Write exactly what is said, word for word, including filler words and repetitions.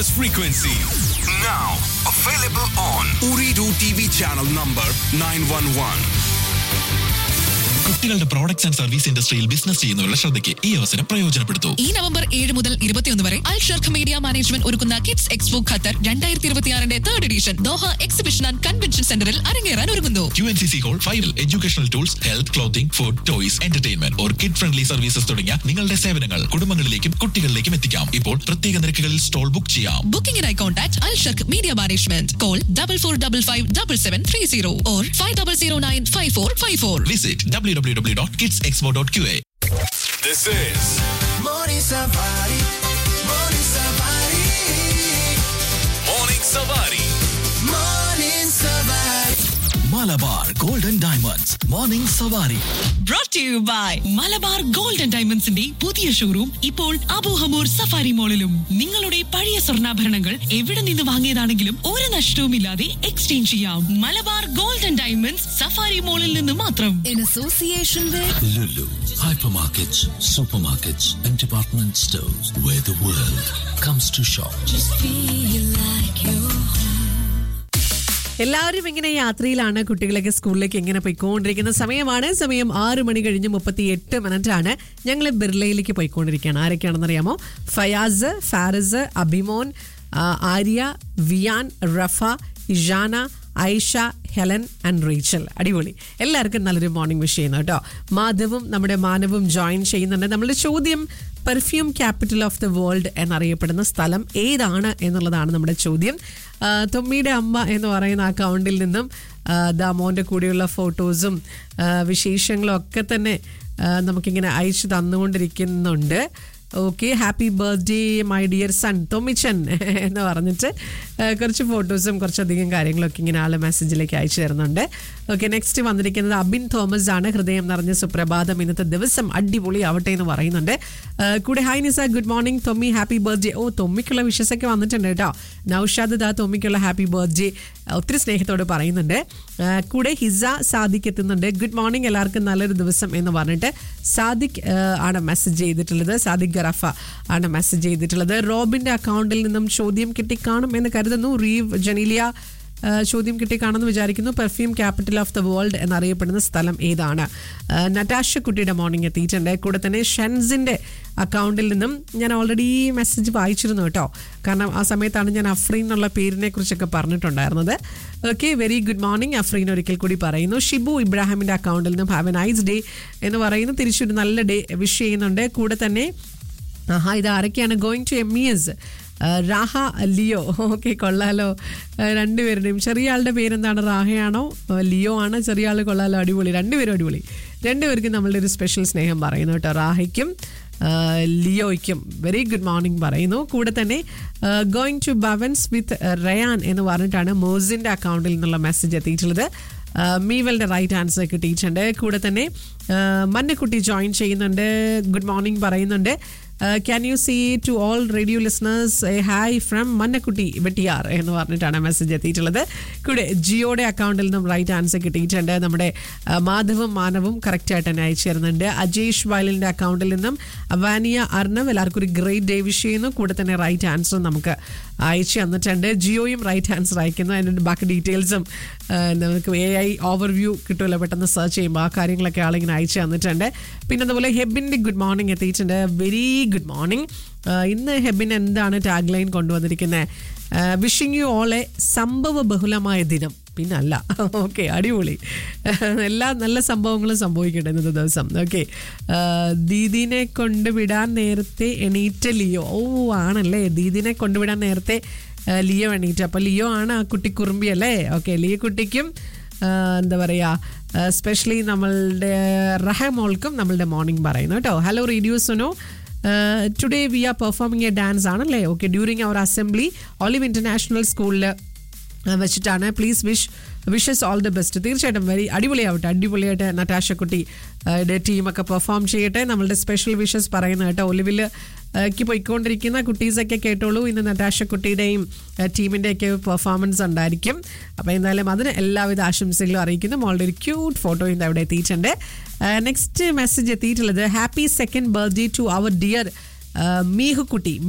continuous frequency. Now available on Uridu T V channel number nine one one. കുട്ടികളുടെ products and service ഇൻഡസ്ട്രിയിൽ business ചെയ്യുന്നവരുടെ ശ്രദ്ധയ്ക്ക് ഈ അവസരം പ്രയോജനപ്പെടുത്തൂ. ഈ നവംബർ ഏഴ് മുതൽ ഇരുപത്തിയൊന്ന് വരെ അൽ ഷർഖ് മീഡിയ മാനേജ്മെന്റ് ഒരുക്കുന്ന കിഡ്സ് എക്സ്പോ ഖത്തർ രണ്ടായിരത്തി ഇരുപത്തിയാറിന്റെ third edition Doha exhibition and convention സെന്ററിൽ അരങ്ങേറാൻ ഒരുങ്ങുന്നു. Q N C C whole ഫൈവിൽ educational tools, health, clothing, food, toys, entertainment or kid friendly services തുടങ്ങിയ നിങ്ങളുടെ സേവനങ്ങൾ കുടുംബങ്ങളിലേക്കും കുട്ടികളിലേക്കും എത്തിക്കാം. ഇപ്പോൾ പ്രത്യേക നിരക്കുകളിൽ സ്റ്റോൾ ബുക്ക് ചെയ്യാം. ബുക്കിംഗിനായി contact Al Sharq media management. Call double four double five double seven three zero or five double zero nine five four five four. Visit W W W dot kids expo dot Q A. This is Morning Savari. Morning Savari. Morning Savari. Morning Savari. Malabar golden diamonds morning സവാരി. Brought to you by Malabar gold and ഡയമണ്ട്സിന്റെ പുതിയ showroom ഇപ്പോൾ Abu Hamour safari മോളിലും. നിങ്ങളുടെ പഴയ സ്വർണ്ണാഭരണങ്ങൾ എവിടെ നിന്ന് വാങ്ങിയതാണെങ്കിലും ഒരു നഷ്ടവുമില്ലാതെ exchange ചെയ്യാം. Malabar gold and diamonds safari മോളിൽ നിന്ന് മാത്രം. In association with Lulu, hypermarkets, supermarkets, and department stores where the world comes to shop. എല്ലാവരും ഇങ്ങനെ യാത്രയിലാണ്. കുട്ടികളൊക്കെ സ്കൂളിലേക്ക് എങ്ങനെ പോയിക്കൊണ്ടിരിക്കുന്ന സമയമാണ്. സമയം ആറ് മണി കഴിഞ്ഞ് മുപ്പത്തി എട്ട് മിനിറ്റ് ആണ്. ഞങ്ങൾ ബിർളയിലേക്ക് പോയിക്കൊണ്ടിരിക്കുകയാണ്. ആരൊക്കെയാണെന്നറിയാമോ? Fayaz, Faris, Abhimon, Arya, വിയാൻ, Rafah, Ishana, Aisha, Helen and Rachel. അടിപൊളി. എല്ലാവർക്കും നല്ലൊരു മോർണിംഗ് വിഷ് ചെയ്യുന്നു കേട്ടോ. മാധവും നമ്മുടെ മാനവും ജോയിൻ ചെയ്യുന്നുണ്ട്. നമ്മളുടെ ചോദ്യം perfume capital of the world എന്നറിയപ്പെടുന്ന സ്ഥലം ഏതാണ് എന്നുള്ളതാണ് നമ്മുടെ ചോദ്യം. തൊമ്മിയുടെ അമ്മ എന്ന് പറയുന്ന അക്കൗണ്ടിൽ നിന്നും ദാമോൻ്റെ കൂടെയുള്ള ഫോട്ടോസും വിശേഷങ്ങളും ഒക്കെ തന്നെ നമുക്കിങ്ങനെ അയച്ചു തന്നുകൊണ്ടിരിക്കുന്നുണ്ട്. Okay, happy birthday my dear son തൊമിച്ചൻ എന്ന് പറഞ്ഞിട്ട് കുറച്ച് ഫോട്ടോസും കുറച്ചധികം കാര്യങ്ങളൊക്കെ ഇങ്ങനെ ആൾ മെസ്സേജിലേക്ക് അയച്ചു തരുന്നുണ്ട്. ഓക്കെ, നെക്സ്റ്റ് വന്നിരിക്കുന്നത് അബിൻ തോമസ് ആണ്. ഹൃദയം നിറഞ്ഞ സുപ്രഭാതം, ഇന്നത്തെ ദിവസം അടിപൊളി ആവട്ടെ എന്ന് പറയുന്നുണ്ട്. കൂടെ ഹായ് നിസ, good morning Thommi, happy birthday. ഓ, തൊമ്മിക്കുള്ള വിഷസൊക്കെ വന്നിട്ടുണ്ട് കേട്ടോ. നൌഷാദ് ദാ തൊമ്മിക്കുള്ള ഹാപ്പി ബർത്ത്ഡേ ഒത്തിരി സ്നേഹത്തോട് പറയുന്നുണ്ട്. കൂടെ ഹിസ സാദിഖ് എത്തുന്നുണ്ട്. ഗുഡ് മോർണിംഗ്, എല്ലാവർക്കും നല്ലൊരു ദിവസം എന്ന് പറഞ്ഞിട്ട് സാദിഖ് ആണ് മെസ്സേജ് ചെയ്തിട്ടുള്ളത്. സാദിഖ് ഗറഫ ആണ് മെസ്സേജ് ചെയ്തിട്ടുള്ളത്. റോബിന്റെ അക്കൗണ്ടിൽ നിന്നും ചോദ്യം കിട്ടിക്കാണും എന്ന് കരുതുന്നു. റീവ് ജനീലിയ ചോദ്യം കിട്ടിക്കാണെന്ന് വിചാരിക്കുന്നു. Perfume capital of the world എന്നറിയപ്പെടുന്ന സ്ഥലം ഏതാണ്? നറ്റാഷ കുട്ടിയുടെ മോർണിംഗ് എത്തിയിട്ടുണ്ട്. കൂടെ തന്നെ ഷെൻസിന്റെ അക്കൗണ്ടിൽ നിന്നും ഞാൻ ഓൾറെഡി മെസ്സേജ് വായിച്ചിരുന്നു കേട്ടോ. കാരണം ആ സമയത്താണ് ഞാൻ അഫ്രീൻ എന്നുള്ള പേരിനെ കുറിച്ചൊക്കെ പറഞ്ഞിട്ടുണ്ടായിരുന്നത്. Okay, very good morning Afreen ഒരിക്കൽ കൂടി പറയുന്നു. ഷിബു ഇബ്രാഹിമിന്റെ അക്കൗണ്ടിൽ നിന്നും ഹാവ് എ നൈസ് ഡേ എന്ന് പറയുന്നു. തിരിച്ചൊരു നല്ല ഡേ വിഷ് ചെയ്യുന്നുണ്ട്. കൂടെ തന്നെ ആഹാ, ഇത് ആരൊക്കെയാണ്? Going to M E S Raha, Leo. Okay, കൊള്ളാലോ രണ്ടുപേരുടെയും. ചെറിയ ആളുടെ പേരെന്താണ്? റാഹയാണോ ലിയോ ആണ്? ചെറിയ ആൾ കൊള്ളാലോ, അടിപൊളി. രണ്ടുപേരും അടിപൊളി. രണ്ടുപേർക്കും നമ്മളുടെ ഒരു സ്പെഷ്യൽ സ്നേഹം പറയുന്നു കേട്ടോ. റാഹയ്ക്കും ലിയോയ്ക്കും വെരി ഗുഡ് മോർണിംഗ് പറയുന്നു. കൂടെ തന്നെ going to Bhavan's with Ryan എന്ന് പറഞ്ഞിട്ടാണ് മോസിൻ്റെ അക്കൗണ്ടിൽ നിന്നുള്ള മെസ്സേജ് എത്തിയിട്ടുള്ളത്. മീവലിൻ്റെ റൈറ്റ് ആൻസർ കിട്ടിയിട്ടുണ്ട്. കൂടെ തന്നെ മന്നക്കുട്ടി ജോയിൻ ചെയ്യുന്നുണ്ട്. ഗുഡ് മോർണിംഗ് പറയുന്നുണ്ട്. Can you see to all radio listeners A hi from Mannakutty Vettiyar എന്ന് പറഞ്ഞിട്ടാണ് മെസ്സേജ് എത്തിയിട്ടുള്ളത്. കൂടെ ജിയോയുടെ അക്കൗണ്ടിൽ നിന്നും റൈറ്റ് ആൻസർ കിട്ടിയിട്ടുണ്ട്. നമ്മുടെ മാധവും മാനവും കറക്റ്റായിട്ട് തന്നെ അയച്ചു തരുന്നുണ്ട്. അജേഷ് വയലിൻ്റെ അക്കൗണ്ടിൽ നിന്നും അവാനിയ അർണവ് എല്ലാവർക്കും ഒരു ഗ്രേറ്റ് ഡേ വിഷ് ചെയ്യുന്നു. കൂടെ തന്നെ റൈറ്റ് ആൻസർ നമുക്ക് അയച്ചു തന്നിട്ടുണ്ട്. ജിയോയും റൈറ്റ് ആൻസർ അയക്കുന്നു. അതിൻ്റെ ബാക്കി ഡീറ്റെയിൽസും നമുക്ക് എ ഐ ഓവർവ്യൂ കിട്ടുമല്ലോ, പെട്ടെന്ന് സെർച്ച് ചെയ്യുമ്പോൾ ആ കാര്യങ്ങളൊക്കെ ആളിങ്ങനെ അയച്ചു തന്നിട്ടുണ്ട്. പിന്നെ അതുപോലെ ഹെബിൻ്റെ ഗുഡ് മോർണിംഗ് എത്തിയിട്ടുണ്ട്. Very good morning. ഇന്ന് ഹെബിൻ എന്താണ് ടാഗ് ലൈൻ കൊണ്ടുവന്നിരിക്കുന്നത്? വിഷിംഗ് യു ഓൾ എ സംഭവ ബഹുലമായ ദിനം. പിന്നല്ല. ഓക്കെ, അടിപൊളി. എല്ലാ നല്ല സംഭവങ്ങളും സംഭവിക്കട്ടെ ഇന്നത്തെ ദിവസം. ഓക്കെ, ദീദിനെ കൊണ്ടുവിടാൻ നേരത്തെ എണീറ്റ ലിയോ. ഓ ആണല്ലേ, ദീദിനെ കൊണ്ടുവിടാൻ നേരത്തെ ലിയോ എണീറ്റ. അപ്പോൾ ലിയോ ആണ് ആ കുട്ടി കുറുമ്പി അല്ലേ? ഓക്കെ, ലിയോ കുട്ടിക്കും എന്താ പറയുക, സ്പെഷ്യലി നമ്മളുടെ റഹമോൾക്കും നമ്മളുടെ മോർണിംഗ് പറയുന്നു കേട്ടോ. Hello radio Suno, today we R performing A dance ആണല്ലേ? ഓക്കെ, ഡ്യൂറിങ് അവർ അസംബ്ലി ഒലിവ് ഇന്റർനാഷണൽ സ്കൂളിൽ വെച്ചിട്ടാണ്. Please wish wishes all the best. തീർച്ചയായിട്ടും വെരി അടിപൊളിയാവട്ടെ. അടിപൊളിയായിട്ട് നറ്റാഷ കുട്ടി ടീമൊക്കെ പെർഫോം ചെയ്യട്ടെ. നമ്മളുടെ സ്പെഷ്യൽ വിഷസ് പറയുന്നത് കേട്ടോ. ഒലിവിൽ ക്ക് പോയിക്കൊണ്ടിരിക്കുന്ന കുട്ടീസൊക്കെ കേട്ടോളൂ. ഇന്ന് നറ്റാഷ കുട്ടിയുടെയും ടീമിൻ്റെയൊക്കെ പെർഫോമൻസ് ഉണ്ടായിരിക്കും. അപ്പോൾ എന്തായാലും അതിന് എല്ലാവിധ ആശംസകളും അറിയിക്കുന്നു. മോളുടെ ഒരു ക്യൂട്ട് ഫോട്ടോ ഇന്ന് അവിടെ എത്തിയിട്ടുണ്ട്. നെക്സ്റ്റ് മെസ്സേജ് എത്തിയിട്ടുള്ളത് happy second birthday to our dear മീഹു കുട്ടി.